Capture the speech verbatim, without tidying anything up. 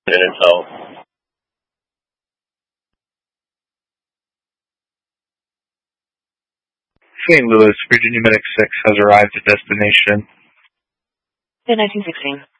in itself. Saint Louis, Virginia Medic six has arrived at destination. Mid nineteen sixteen.